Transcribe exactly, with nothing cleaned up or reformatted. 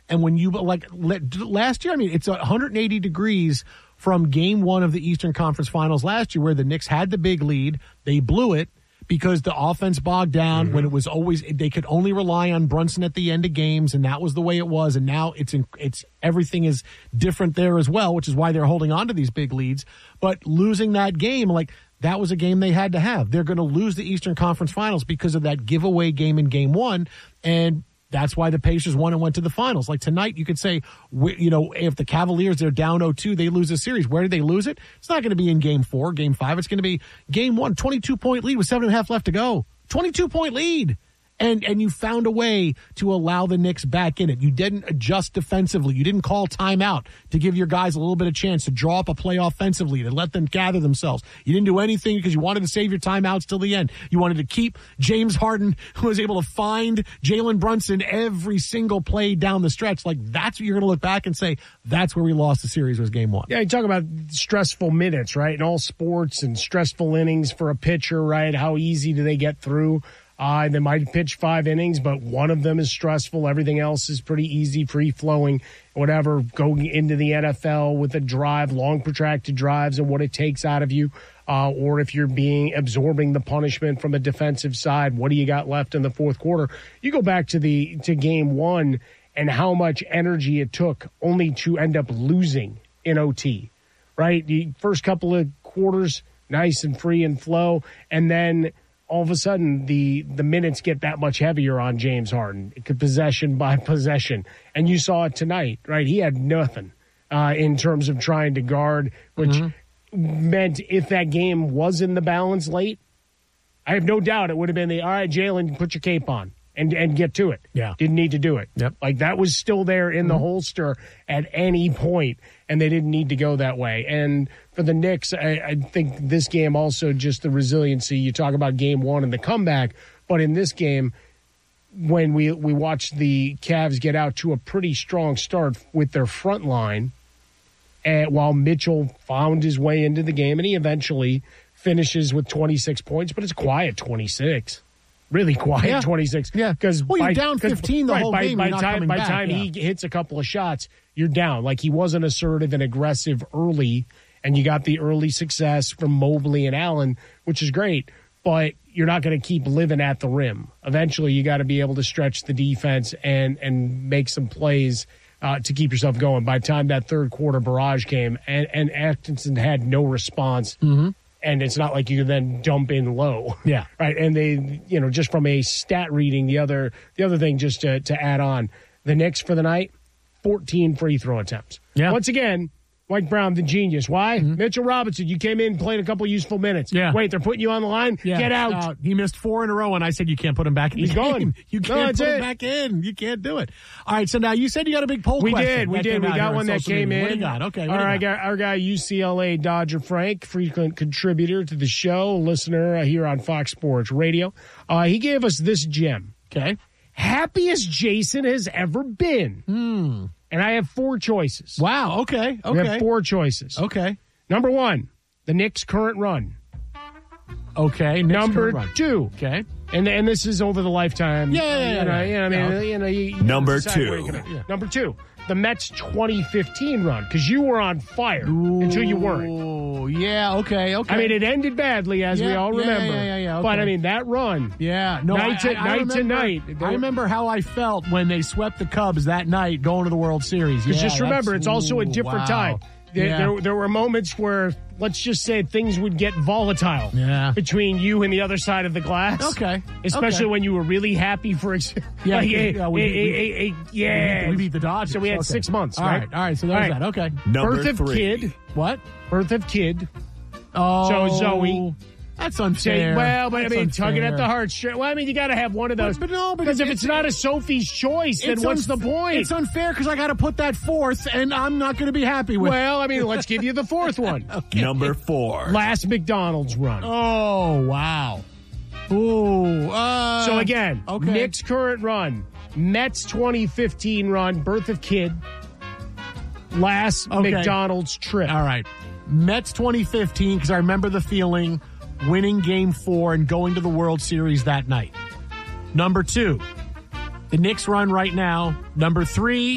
And when you, like, last year, I mean, it's one hundred eighty degrees from game one of the Eastern Conference Finals last year, where the Knicks had the big lead. They blew it because the offense bogged down mm-hmm. when it was always, they could only rely on Brunson at the end of games, and that was the way it was. And now it's, in, it's, everything is different there as well, which is why they're holding on to these big leads. But losing that game, like, that was a game they had to have. They're going to lose the Eastern Conference Finals because of that giveaway game in game one. And that's why the Pacers won and went to the finals. Like tonight, you could say, you know, if the Cavaliers, they're down oh two, they lose a series. Where did they lose it? It's not going to be in game four, game five. It's going to be game one, twenty-two point lead with seven and a half left to go. twenty-two point lead. And and you found a way to allow the Knicks back in it. You didn't adjust defensively. You didn't call timeout to give your guys a little bit of chance to draw up a play offensively, to let them gather themselves. You didn't do anything because you wanted to save your timeouts till the end. You wanted to keep James Harden, who was able to find Jalen Brunson every single play down the stretch. Like, that's what you're going to look back and say, that's where we lost the series, was game one. Yeah, you talk about stressful minutes, right, in all sports, and stressful innings for a pitcher, right? How easy do they get through? Uh, they might pitch five innings, but one of them is stressful. Everything else is pretty easy, free-flowing, whatever. Going into the N F L with a drive, long, protracted drives, and what it takes out of you. Uh, or if you're being absorbing the punishment from a defensive side, what do you got left in the fourth quarter? You go back to the to game one and how much energy it took only to end up losing in O T, right? The first couple of quarters, nice and free and flow, and then all of a sudden the the minutes get that much heavier on James Harden, possession by possession. And you saw it tonight, right? He had nothing uh, in terms of trying to guard, which mm-hmm. meant if that game was in the balance late, I have no doubt it would have been the, all right, Jalen, put your cape on and, and get to it. Yeah. Didn't need to do it. Yep. Like, that was still there in mm-hmm. the holster at any point, and they didn't need to go that way. And for the Knicks, I, I think this game also just the resiliency. You talk about game one and the comeback, but in this game, when we, we watched the Cavs get out to a pretty strong start with their front line, and while Mitchell found his way into the game, and he eventually finishes with twenty-six points, but it's quiet twenty-six. Really quiet yeah. twenty-six. Yeah. Because well, you're down fifteen the right, whole by, game. By the time, by back, time yeah. he hits a couple of shots, you're down. Like, he wasn't assertive and aggressive early, and you got the early success from Mobley and Allen, which is great, but you're not going to keep living at the rim. Eventually, you got to be able to stretch the defense and, and make some plays uh, to keep yourself going. By the time that third quarter barrage came, and, and Atkinson had no response, mm-hmm. and it's not like you can then dump in low. Yeah. Right. And they, you know, just from a stat reading, the other the other thing just to, to add on, the Knicks for the night, fourteen free throw attempts. Yeah. Once again, Mike Brown, the genius. Why? Mm-hmm. Mitchell Robinson, you came in, played a couple useful minutes. Yeah. Wait, they're putting you on the line? Yeah. Get out. Uh, he missed four in a row, and I said, you can't put him back in He's the game. gone. You No, can't put it. him back in. You can't do it. All right, so now you said you got a big poll We question. did. We that did. We got one that came media. in. What do you got? Okay. All what do you right, got? our guy, U C L A Dodger Frank, frequent contributor to the show, listener uh, here on Fox Sports Radio. Uh, he gave us this gem. Okay. Happiest Jason has ever been. Hmm. And I have four choices. Wow. Okay. Okay. We have four choices. Okay. Number one, the Knicks' current run. Okay. Knicks Number current run. two. Okay. And and this is over the lifetime. Yeah, yeah, yeah, You know, yeah. you know, I mean, Yeah. you know, you, you Number decide where two. you're gonna- yeah. Number two, the Mets' twenty fifteen run, because you were on fire until you weren't. Oh, yeah. Okay. Okay. I mean, it ended badly, as we Yeah, all yeah, remember. yeah, yeah, yeah, But, okay. I mean, that run. Yeah, no, Night to- I, I, I night to remember, night. I remember how I felt when they swept the Cubs that night going to the World Series. Because Yeah, just remember, that's- it's also a ooh, different wow. time. There, Yeah. there, there were moments where, let's just say, things would get volatile Yeah. between you and the other side of the glass. Okay. Especially Okay. when you were really happy for ex- Yeah, like, yeah, eh, yeah, we- eh, we- eh, eh, eh, yeah. We beat the Dodgers. So we had Okay. six months, All right? right. All right. So there's All right. that. Okay. Number Birth of three. kid. What? Birth of kid. Oh. So Zoe. That's Say, unfair. well, but That's I mean, tugging unfair. at the heartstring. Well, I mean, you got to have one of those. But, but no, but because if it's- it's not a Sophie's choice, then It's what's unf- the point? It's unfair because I got to put that fourth, and I'm not going to be happy with. Well, I mean, let's give you the fourth one. Okay. Number four. Last McDonald's run. Oh wow. Ooh. Uh, So again, okay. Knicks' current run, Mets twenty fifteen run, birth of kid, last Okay. McDonald's trip. All right. Mets twenty fifteen, because I remember the feeling, winning game four and going to the World Series that night. Number two, the Knicks run right now. Number three,